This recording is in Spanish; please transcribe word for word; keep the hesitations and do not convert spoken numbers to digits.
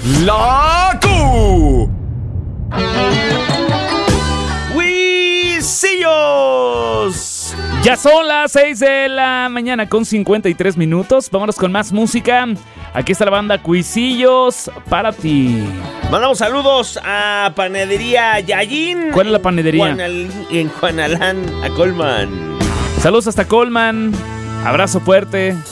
La Q. ¡Wisillos! Ya son las seis de la mañana con cincuenta y tres minutos. Vámonos con más música. Aquí está la banda Cuisillos para ti. Mandamos saludos a Panadería Yayin. ¿Cuál es la panadería? En, Juanal, en Juanalán, a Colman. Saludos hasta Colman. Abrazo fuerte.